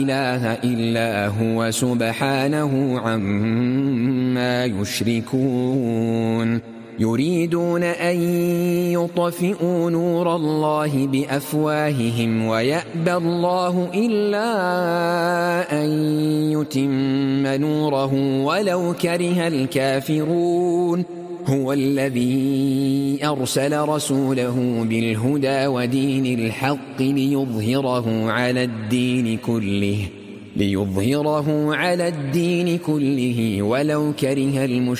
إله إلا هو سبحانه عما يشركون يريدون أن يطفئوا نور الله بأفواههم ويأبى الله إلا أن يتم نوره ولو كره الكافرون هو الذي أرسل رسوله بالهدى ودين الحق ليظهره على الدين كله ولو كره المشركون